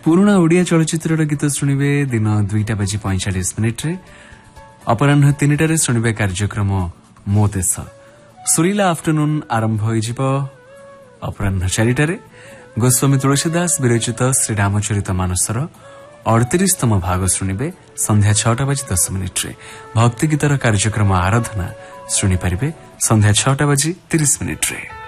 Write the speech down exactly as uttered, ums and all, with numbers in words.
पुराणा ओडिया चलचित्र गीत शुणिबे दिन दुईटा बजी पैंचाश मिनिट्रे अपराह तीनटारे शुणिबे कार्यक्रम मो देश सुरीला आफ्टरनून आरंभ होइजिब अपराह चारिटारे गोस्वामी तुलसीदास विरचित श्रीरामचरित मानसर अड़तीसतम भाग शुणिबे संध्या छटा बजी दस मिनिट्रे भक्ति गीतर कार्यक्रम आराधना शुणिपारे संध्या छटा बजी तीस मिनिट्रे।